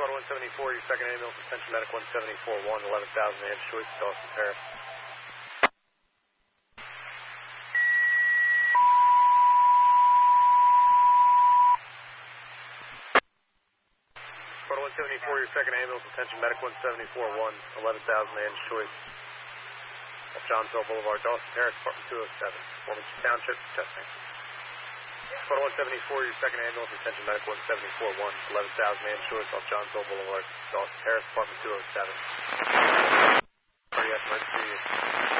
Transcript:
Squad 174, your second ambulance, attention medic 174-1, 11,000 Ange Choice, Dawson Paris. Squad 174, your second ambulance, attention medic 174-1, 11,000 Ange Choice, off Johnsville Boulevard, Dawson Paris, Department 207, Wilmington Township, testing. Squad 174, your second ambulance, attention medic 174-1, 11,000 Ange Choice, off Johnsville Boulevard, Dawson Paris, Department 207. Cardiac emergency.